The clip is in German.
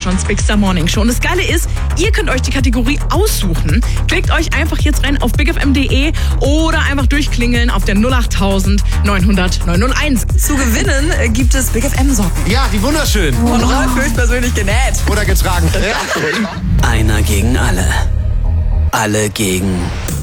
Deutschlands Big Star Morning Show. Und das Geile ist, ihr könnt euch die Kategorie aussuchen. Klickt euch einfach jetzt rein auf bigfm.de oder einfach durchklingeln auf der 08000 900 901. Zu gewinnen gibt es Big FM Socken. Ja, die wunderschön. Von Rolf höchstpersönlich genäht. Oder getragen. Einer gegen alle. Alle gegen